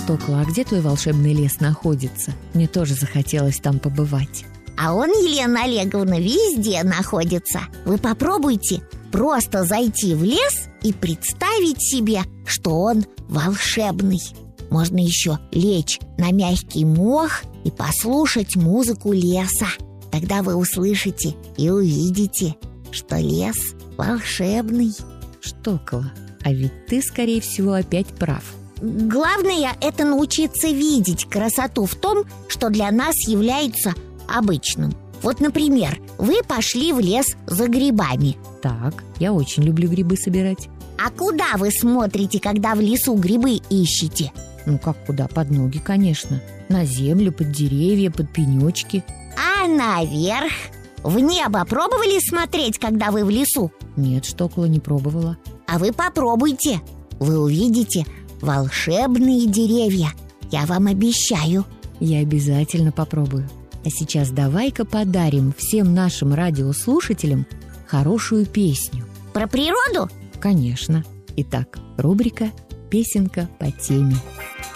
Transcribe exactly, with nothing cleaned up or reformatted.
Штокла, а где твой волшебный лес находится? Мне тоже захотелось там побывать. А он, Елена Олеговна, везде находится. Вы попробуйте просто зайти в лес и представить себе, что он волшебный. Можно еще лечь на мягкий мох и послушать музыку леса. Тогда вы услышите и увидите, что лес волшебный. Штокла, а ведь ты, скорее всего, опять прав. Главное – это научиться видеть красоту в том, что для нас является обычным. Вот, например, вы пошли в лес за грибами. Так, я очень люблю грибы собирать. А куда вы смотрите, когда в лесу грибы ищете? Ну как куда? Под ноги, конечно. На землю, под деревья, под пенечки. А наверх? В небо пробовали смотреть, когда вы в лесу? Нет, Штокла, не пробовала. А вы попробуйте. Вы увидите волшебные деревья. Я вам обещаю. Я обязательно попробую. А сейчас давай-ка подарим всем нашим радиослушателям хорошую песню. Про природу? Конечно. Итак, рубрика «Песенка по теме».